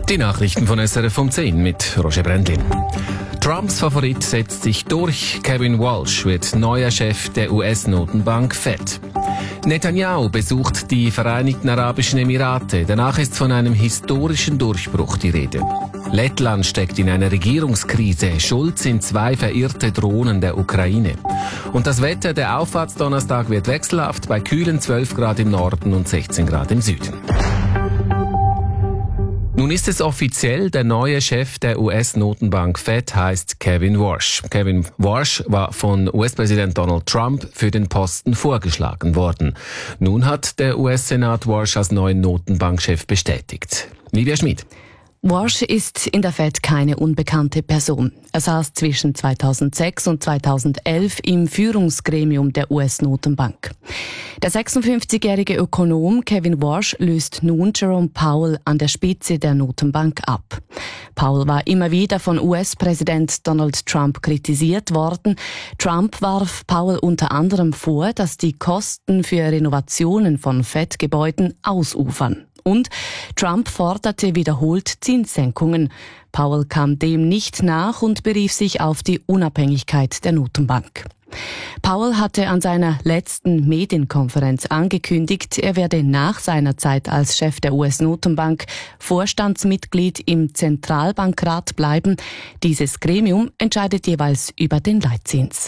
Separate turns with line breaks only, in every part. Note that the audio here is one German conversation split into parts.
Die Nachrichten von SRF um 10 mit Roger Brändlin. Trumps Favorit setzt sich durch. Kevin Walsh wird neuer Chef der US-Notenbank Fed. Netanyahu besucht die Vereinigten Arabischen Emirate. Danach ist von einem historischen Durchbruch die Rede. Lettland steckt in einer Regierungskrise. Schuld sind 2 verirrte Drohnen der Ukraine. Und das Wetter, der Auffahrtsdonnerstag wird wechselhaft bei kühlen 12 Grad im Norden und 16 Grad im Süden. Nun ist es offiziell, der neue Chef der US-Notenbank Fed heißt Kevin Warsh. Kevin Warsh war von US-Präsident Donald Trump für den Posten vorgeschlagen worden. Nun hat der US-Senat Warsh als neuen Notenbankchef bestätigt. Livia Schmid.
Warsh ist in der Fed keine unbekannte Person. Er saß zwischen 2006 und 2011 im Führungsgremium der US-Notenbank. Der 56-jährige Ökonom Kevin Warsh löst nun Jerome Powell an der Spitze der Notenbank ab. Powell war immer wieder von US-Präsident Donald Trump kritisiert worden. Trump warf Powell unter anderem vor, dass die Kosten für Renovationen von Fed-Gebäuden ausufern. Und Trump forderte wiederholt Zinssenkungen. Powell kam dem nicht nach und berief sich auf die Unabhängigkeit der Notenbank. Powell hatte an seiner letzten Medienkonferenz angekündigt, er werde nach seiner Zeit als Chef der US-Notenbank Vorstandsmitglied im Zentralbankrat bleiben. Dieses Gremium entscheidet jeweils über den Leitzins.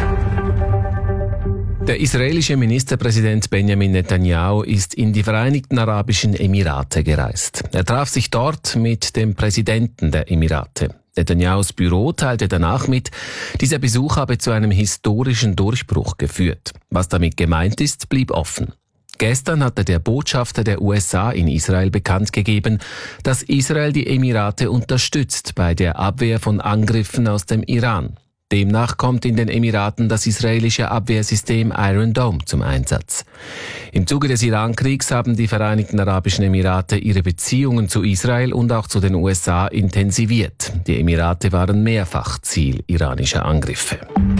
Der israelische Ministerpräsident Benjamin Netanyahu ist in die Vereinigten Arabischen Emirate gereist. Er traf sich dort mit dem Präsidenten der Emirate. Netanyahus Büro teilte danach mit, dieser Besuch habe zu einem historischen Durchbruch geführt. Was damit gemeint ist, blieb offen. Gestern hatte der Botschafter der USA in Israel bekannt gegeben, dass Israel die Emirate unterstützt bei der Abwehr von Angriffen aus dem Iran. Demnach kommt in den Emiraten das israelische Abwehrsystem Iron Dome zum Einsatz. Im Zuge des Irankriegs haben die Vereinigten Arabischen Emirate ihre Beziehungen zu Israel und auch zu den USA intensiviert. Die Emirate waren mehrfach Ziel iranischer Angriffe.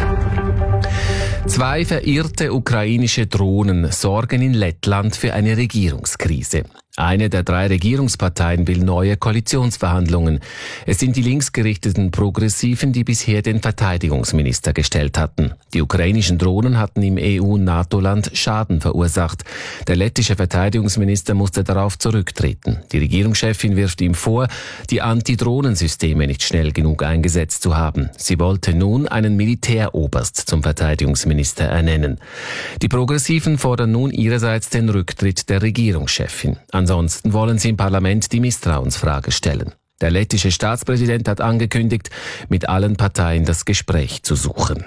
2 verirrte ukrainische Drohnen sorgen in Lettland für eine Regierungskrise. Eine der 3 Regierungsparteien will neue Koalitionsverhandlungen. Es sind die linksgerichteten Progressiven, die bisher den Verteidigungsminister gestellt hatten. Die ukrainischen Drohnen hatten im EU-NATO-Land Schaden verursacht. Der lettische Verteidigungsminister musste darauf zurücktreten. Die Regierungschefin wirft ihm vor, die Antidrohnensysteme nicht schnell genug eingesetzt zu haben. Sie wollte nun einen Militäroberst zum Verteidigungsminister ernennen. Die Progressiven fordern nun ihrerseits den Rücktritt der Regierungschefin. Ansonsten wollen sie im Parlament die Misstrauensfrage stellen. Der lettische Staatspräsident hat angekündigt, mit allen Parteien das Gespräch zu suchen.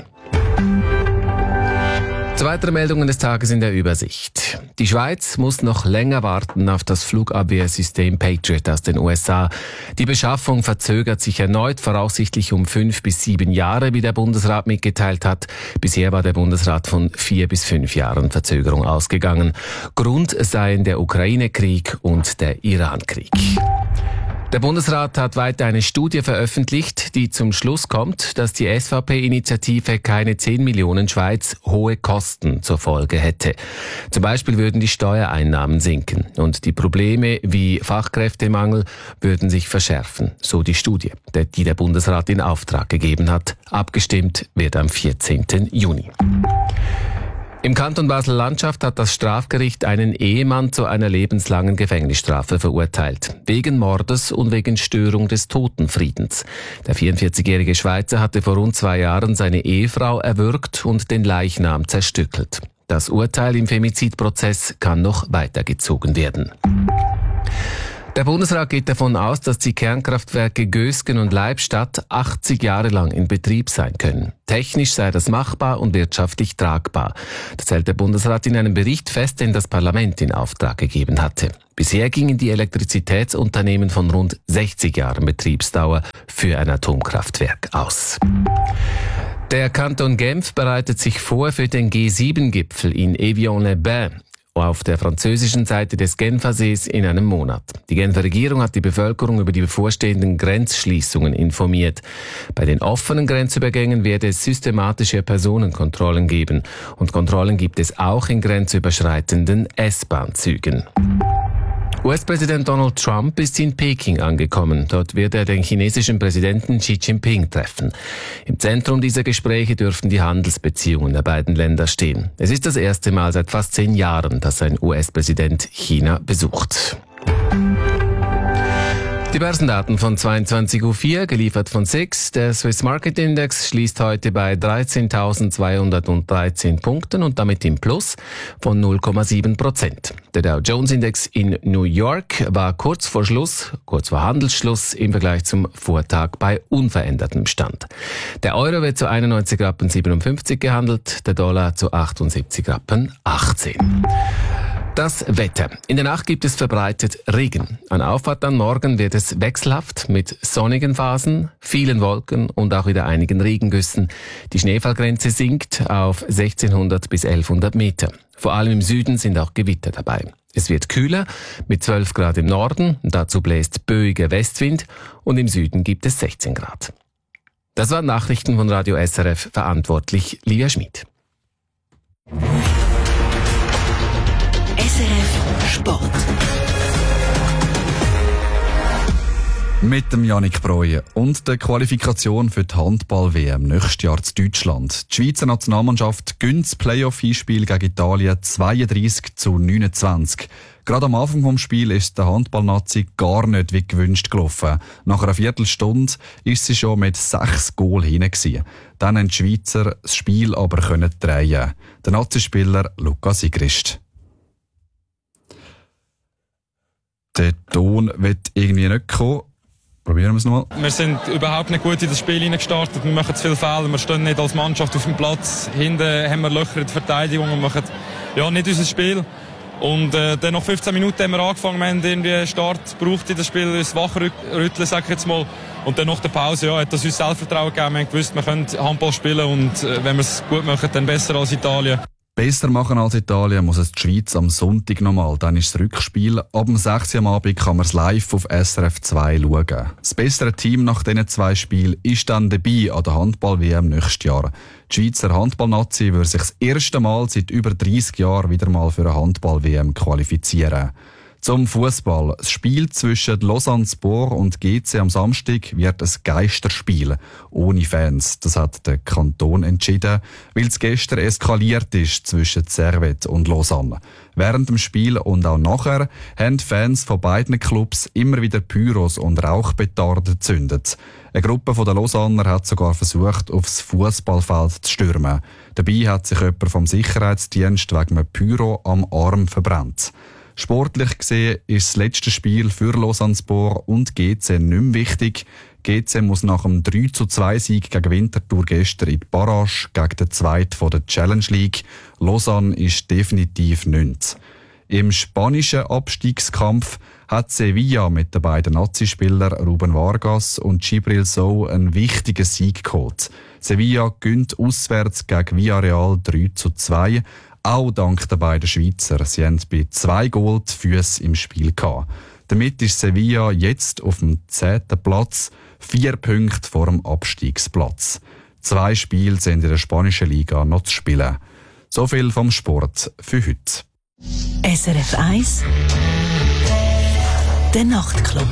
Zu weiteren Meldungen des Tages in der Übersicht. Die Schweiz muss noch länger warten auf das Flugabwehrsystem Patriot aus den USA. Die Beschaffung verzögert sich erneut, voraussichtlich um 5 bis 7 Jahre, wie der Bundesrat mitgeteilt hat. Bisher war der Bundesrat von 4 bis 5 Jahren Verzögerung ausgegangen. Grund seien der Ukraine-Krieg und der Iran-Krieg. Der Bundesrat hat weiter eine Studie veröffentlicht, die zum Schluss kommt, dass die SVP-Initiative keine 10 Millionen Schweiz hohe Kosten zur Folge hätte. Zum Beispiel würden die Steuereinnahmen sinken und die Probleme wie Fachkräftemangel würden sich verschärfen, so die Studie, die der Bundesrat in Auftrag gegeben hat. Abgestimmt wird am 14. Juni. Im Kanton Basel-Landschaft hat das Strafgericht einen Ehemann zu einer lebenslangen Gefängnisstrafe verurteilt. Wegen Mordes und wegen Störung des Totenfriedens. Der 44-jährige Schweizer hatte vor rund 2 Jahren seine Ehefrau erwürgt und den Leichnam zerstückelt. Das Urteil im Femizidprozess kann noch weitergezogen werden. Der Bundesrat geht davon aus, dass die Kernkraftwerke Gösgen und Leibstadt 80 Jahre lang in Betrieb sein können. Technisch sei das machbar und wirtschaftlich tragbar. Das hält der Bundesrat in einem Bericht fest, den das Parlament in Auftrag gegeben hatte. Bisher gingen die Elektrizitätsunternehmen von rund 60 Jahren Betriebsdauer für ein Atomkraftwerk aus. Der Kanton Genf bereitet sich vor für den G7-Gipfel in Evian-les-Bains auf der französischen Seite des Genfersees in einem Monat. Die Genfer Regierung hat die Bevölkerung über die bevorstehenden Grenzschließungen informiert. Bei den offenen Grenzübergängen werde es systematische Personenkontrollen geben. Und Kontrollen gibt es auch in grenzüberschreitenden S-Bahn-Zügen. US-Präsident Donald Trump ist in Peking angekommen. Dort wird er den chinesischen Präsidenten Xi Jinping treffen. Im Zentrum dieser Gespräche dürften die Handelsbeziehungen der beiden Länder stehen. Es ist das erste Mal seit fast 10 Jahren, dass ein US-Präsident China besucht. Die Börsendaten von 22.04 Uhr, geliefert von SIX. Der Swiss Market Index schließt heute bei 13.213 Punkten und damit im Plus von 0,7%. Der Dow Jones Index in New York war kurz vor Handelsschluss im Vergleich zum Vortag bei unverändertem Stand. Der Euro wird zu 91,57 Rappen gehandelt, der Dollar zu 78,18 Rappen. Das Wetter. In der Nacht gibt es verbreitet Regen. An Auffahrt am Morgen wird es wechselhaft mit sonnigen Phasen, vielen Wolken und auch wieder einigen Regengüssen. Die Schneefallgrenze sinkt auf 1600 bis 1100 Meter. Vor allem im Süden sind auch Gewitter dabei. Es wird kühler mit 12 Grad im Norden, dazu bläst böiger Westwind und im Süden gibt es 16 Grad. Das waren Nachrichten von Radio SRF, verantwortlich Livia Schmid.
SRF Sport.
Mit dem Yannick Breuer und der Qualifikation für die Handball-WM nächstes Jahr in Deutschland. Die Schweizer Nationalmannschaft gönnt das Playoff-Hinspiel gegen Italien 32-29. Gerade am Anfang des Spiels ist der Handball-Nazi gar nicht wie gewünscht gelaufen. Nach einer Viertelstunde ist sie schon mit 6 Goal hinten gewesen. Dann haben die Schweizer das Spiel aber drehen. Der Nazi-Spieler Lukas Sigrist. Der Ton wird irgendwie nicht kommen. Probieren wir es nochmal.
Wir sind überhaupt nicht gut in das Spiel gestartet. Wir machen zu viele Fehler. Wir stehen nicht als Mannschaft auf dem Platz. Hinten haben wir Löcher in der Verteidigung und machen nicht unser Spiel. Und dann nach 15 Minuten haben wir angefangen. Wir haben irgendwie Start gebraucht in das Spiel, das Wachrütteln, sag ich jetzt mal. Und dann nach der Pause hat das uns Selbstvertrauen gegeben. Wir haben gewusst, wir können Handball spielen und wenn wir es gut machen, dann besser als Italien.
Besser machen als Italien muss es die Schweiz am Sonntag nochmal. Dann ist das Rückspiel. Ab dem 6 Uhr am Abend kann man es live auf SRF 2 schauen. Das bessere Team nach diesen 2 Spielen ist dann dabei an der Handball-WM nächstes Jahr. Die Schweizer Handball-Nazi würde sich das erste Mal seit über 30 Jahren wieder mal für eine Handball-WM qualifizieren. Zum Fußball. Das Spiel zwischen Lausanne-Sport und GC am Samstag wird ein Geisterspiel. Ohne Fans. Das hat der Kanton entschieden, weil es gestern eskaliert ist zwischen Servette und Lausanne. Während dem Spiel und auch nachher haben Fans von beiden Clubs immer wieder Pyros und Rauchpetarden gezündet. Eine Gruppe der Lausanner hat sogar versucht, aufs Fußballfeld zu stürmen. Dabei hat sich jemand vom Sicherheitsdienst wegen einem Pyro am Arm verbrannt. Sportlich gesehen ist das letzte Spiel für Lausanne-Sport und GC nicht mehr wichtig. GC muss nach dem 3-2-Sieg gegen Winterthur gestern in die Barrage gegen den Zweiten der Challenge League. Lausanne ist definitiv nichts. Im spanischen Abstiegskampf hat Sevilla mit den beiden Nazi-Spielern Ruben Vargas und Gibril Sow einen wichtigen Sieg geholt. Sevilla gewinnt auswärts gegen Villarreal 3-2. Auch dank der beiden Schweizer. Sie haben bei 2 Goal die Füsse im Spiel gehabt. Damit ist Sevilla jetzt auf dem 10. Platz, 4 Punkte vor dem Abstiegsplatz. 2 Spiele sind in der spanischen Liga noch zu spielen. So viel vom Sport für heute.
SRF 1 Der Nachtclub.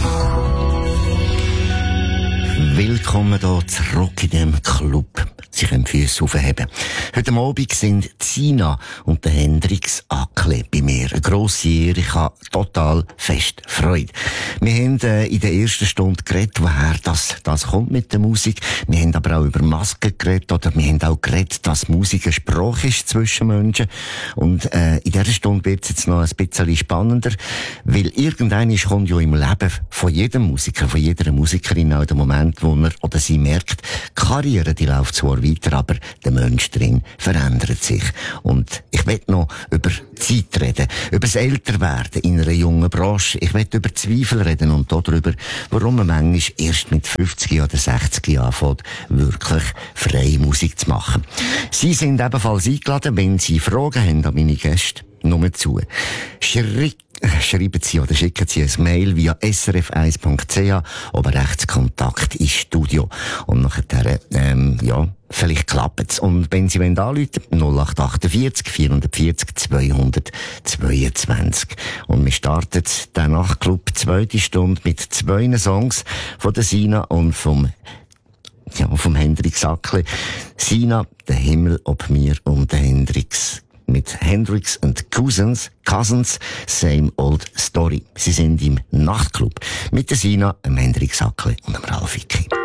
Willkommen hier zurück in dem Club. Sie können die Füsse aufheben. Heute Abend sind Sina und der Hendrix Ackle bei mir. Eine grosse Ehre, ich habe total fest Freude. Wir haben in der ersten Stunde geredet, woher das kommt mit der Musik. Wir haben aber auch über Masken geredet, oder wir haben auch geredet, dass Musik eine Sprache ist zwischen Menschen. Und in dieser Stunde wird es jetzt noch ein bisschen spannender, weil irgendwann kommt ja im Leben von jedem Musiker, von jeder Musikerin auch der Moment, wo er oder sie merkt, die Karriere, die läuft zwar weiter, aber der Mensch drin verändert sich. Und ich will noch über Zeit reden, über das Älterwerden in einer jungen Branche. Ich will über Zweifel reden und darüber, warum man manchmal erst mit 50 oder 60 Jahren anfängt, wirklich freie Musik zu machen. Sie sind ebenfalls eingeladen, wenn Sie Fragen haben an meine Gäste. Nur zu. Schrecklich schreiben Sie oder schicken Sie ein Mail via srf1.ch, oben rechts Kontakt ins Studio. Und nachher, vielleicht klappt es. Und wenn Sie anrufen, 0848 440 222. Und wir starten den Nachtclub 2. Stunde mit 2 Songs von der Sina und vom Hendrix Ackle. Sina, der Himmel ob mir und der Hendrix. Mit Hendrix and Cousins, Same Old Story. Sie sind im Nachtclub mit der Sina, dem Hendrix Ackle und dem Ralf Icki.